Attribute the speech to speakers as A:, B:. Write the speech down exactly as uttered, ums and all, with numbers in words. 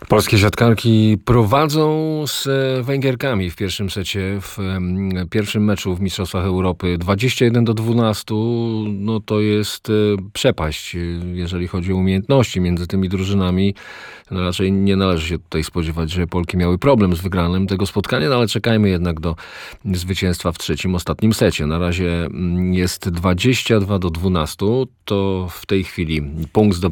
A: Polskie siatkarki prowadzą z Węgierkami w pierwszym secie, w pierwszym meczu w Mistrzostwach Europy. dwadzieścia jeden do dwunastu, no to jest przepaść, jeżeli chodzi o umiejętności między tymi drużynami. No raczej nie należy się tutaj spodziewać, że Polki miały problem z wygranym tego spotkania, no ale czekajmy jednak do zwycięstwa w trzecim, ostatnim secie. Na razie jest dwadzieścia dwa do dwunastu, to w tej chwili punkt zdobyty